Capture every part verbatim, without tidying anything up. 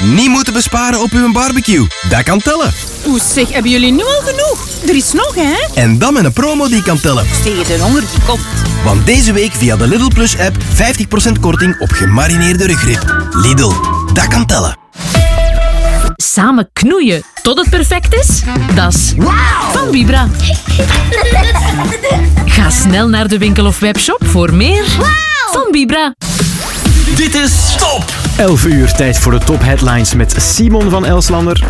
niet moeten besparen op uw barbecue. Dat kan tellen. Oeh zeg, hebben jullie nu al genoeg? Er is nog, hè? En dan met een promo die kan tellen. Tegen de honger die komt. Want deze week via de Lidl Plus app vijftig procent korting op gemarineerde rugrib. Lidl, dat kan tellen. Samen knoeien tot het perfect is? Dat is wow. Van Vibra. Ga snel naar de winkel of webshop voor meer wow. Van Vibra. Dit is Top! elf uur, tijd voor de top headlines met Simon van Elslander.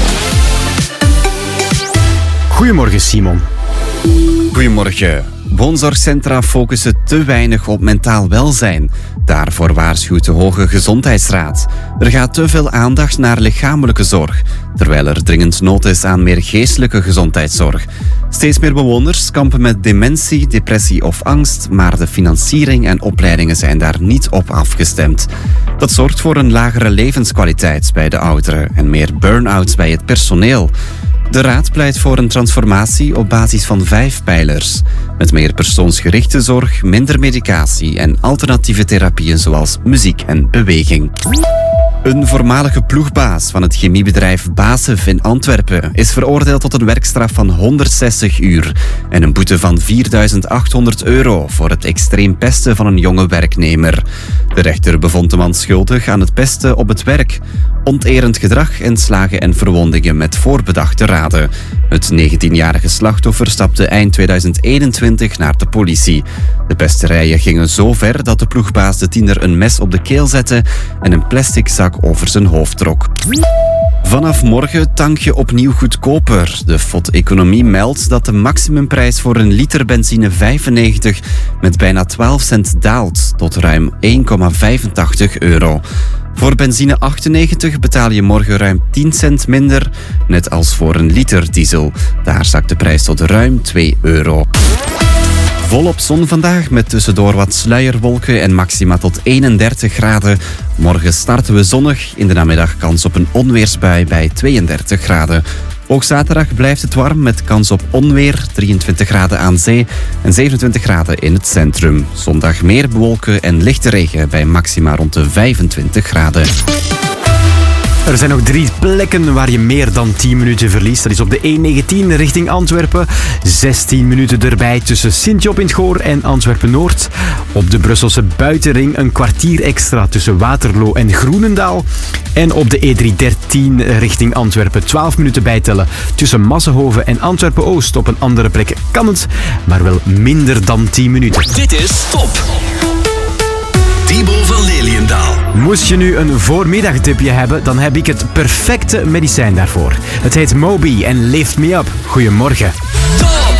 Goedemorgen, Simon. Goedemorgen. Woonzorgcentra focussen te weinig op mentaal welzijn. Daarvoor waarschuwt de Hoge Gezondheidsraad. Er gaat te veel aandacht naar lichamelijke zorg, terwijl er dringend nood is aan meer geestelijke gezondheidszorg. Steeds meer bewoners kampen met dementie, depressie of angst, maar de financiering en opleidingen zijn daar niet op afgestemd. Dat zorgt voor een lagere levenskwaliteit bij de ouderen en meer burn-outs bij het personeel. De Raad pleit voor een transformatie op basis van vijf pijlers. Met meer persoonsgerichte zorg, minder medicatie en alternatieve therapieën zoals muziek en beweging. Een voormalige ploegbaas van het chemiebedrijf BASF in Antwerpen is veroordeeld tot een werkstraf van honderdzestig uur en een boete van vierduizend achthonderd euro voor het extreem pesten van een jonge werknemer. De rechter bevond de man schuldig aan het pesten op het werk, onterend gedrag en slagen en verwondingen met voorbedachte raden. Het negentienjarige slachtoffer stapte eind tweeduizend eenentwintig naar de politie. De pesterijen gingen zo ver dat de ploegbaas de tiener een mes op de keel zette en een plastic zak over zijn hoofd trok. Vanaf morgen tank je opnieuw goedkoper. De F O D-economie meldt dat de maximumprijs voor een liter benzine vijfennegentig met bijna twaalf cent daalt tot ruim één komma vijfentachtig euro. Voor benzine achtennegentig betaal je morgen ruim tien cent minder, net als voor een liter diesel. Daar zakt de prijs tot ruim twee euro. Volop zon vandaag met tussendoor wat sluierwolken en maxima tot eenendertig graden. Morgen starten we zonnig, in de namiddag kans op een onweersbui bij tweeëndertig graden. Ook zaterdag blijft het warm met kans op onweer, drieëntwintig graden aan zee en zevenentwintig graden in het centrum. Zondag meer bewolken en lichte regen bij maxima rond de vijfentwintig graden. Er zijn nog drie plekken waar je meer dan tien minuten verliest. Dat is op de E negentien richting Antwerpen. zestien minuten erbij tussen Sint-Job in het Goor en Antwerpen-Noord. Op de Brusselse buitenring een kwartier extra tussen Waterloo en Groenendaal. En op de E driehonderddertien richting Antwerpen twaalf minuten bijtellen tussen Massenhoven en Antwerpen-Oost. Op een andere plek kan het, maar wel minder dan tien minuten. Dit is Top! Thibaut van Leliendaal. Moest je nu een voormiddagdipje hebben, dan heb ik het perfecte medicijn daarvoor. Het heet Moby en Lift Me Up. Goedemorgen. Top!